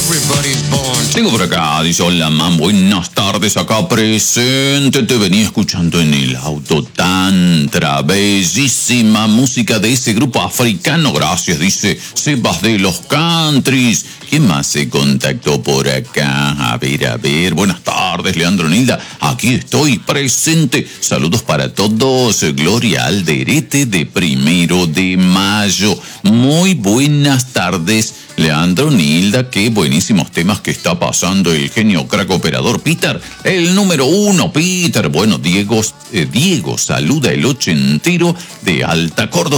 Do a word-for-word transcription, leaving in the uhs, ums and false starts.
Tengo por acá, dice, hola, man, buenas tardes, acá presente, te venía escuchando en el auto, Tantra, bellísima música de ese grupo africano, gracias, dice Sebas de los Countries. ¿Quién más se contactó por acá? A ver, a ver, buenas tardes, Leandro Nilda, aquí estoy presente, saludos para todos, Gloria Alderete de Primero de Mayo, muy buenas tardes, Leandro Nilda, qué buenísimos temas que está pasando el genio crack operador Peter, el número uno, Peter. Bueno, Diego, eh, Diego saluda el ochentero de Alta Córdoba.